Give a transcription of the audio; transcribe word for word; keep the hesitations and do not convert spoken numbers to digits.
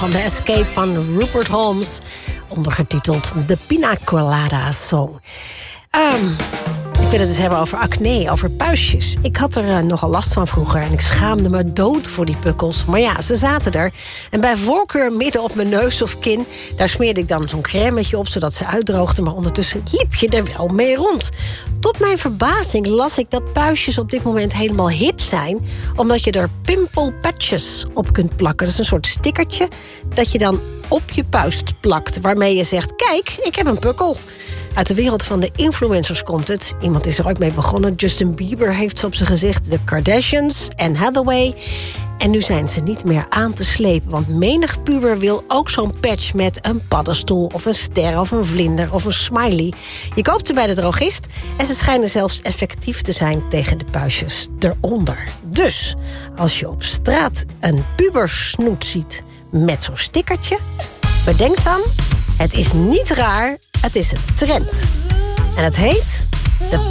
van de Escape van Rupert Holmes, ondergetiteld The Pina Colada Song. Um, ik wil het eens hebben over acne, over puistjes. Ik had er uh, nogal last van vroeger en ik schaamde me dood voor die pukkels. Maar ja, ze zaten er. En bij voorkeur midden op mijn neus of kin. Daar smeerde ik dan zo'n crèmetje op, zodat ze uitdroogden. Maar ondertussen liep je er wel mee rond. Tot mijn verbazing las ik dat puistjes op dit moment helemaal hip zijn, omdat je er pimple patches op kunt plakken. Dat is een soort stickertje dat je dan op je puist plakt, waarmee je zegt, kijk, ik heb een pukkel. Uit de wereld van de influencers komt het. Iemand is er ooit mee begonnen. Justin Bieber heeft ze op zijn gezicht. De Kardashians en Hathaway. En nu zijn ze niet meer aan te slepen. Want menig puber wil ook zo'n patch met een paddenstoel of een ster of een vlinder of een smiley. Je koopt ze bij de drogist. En ze schijnen zelfs effectief te zijn tegen de puistjes eronder. Dus als je op straat een pubersnoet ziet met zo'n stickertje, bedenk dan, het is niet raar, het is een trend. En het heet de